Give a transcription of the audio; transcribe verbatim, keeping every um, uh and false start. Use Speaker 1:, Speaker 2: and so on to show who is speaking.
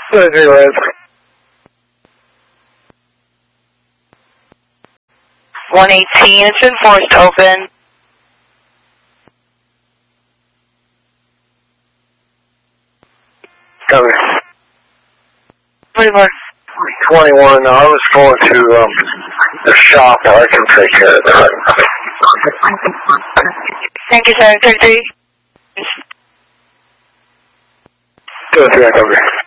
Speaker 1: thirty-three, Liz.
Speaker 2: one eighteen, it's enforced open.
Speaker 1: Cover.
Speaker 2: twenty-four.
Speaker 1: twenty-one, I was going to um, the shop, I can take care of that.
Speaker 2: Thank you, sir. thirty-three.
Speaker 1: thirty-three, I cover.